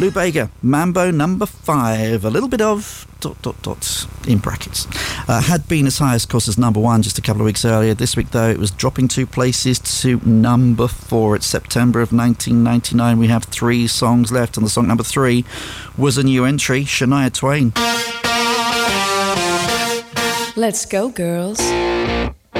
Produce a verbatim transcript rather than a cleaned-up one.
Lou Bega, Mambo number five. A little bit of dot, dot, dot in brackets. Uh, had been as high, of course, as number one just a couple of weeks earlier. This week, though, it was dropping two places to number four. It's September of nineteen ninety-nine. We have three songs left, and the song number three was a new entry, Shania Twain. Let's go, girls.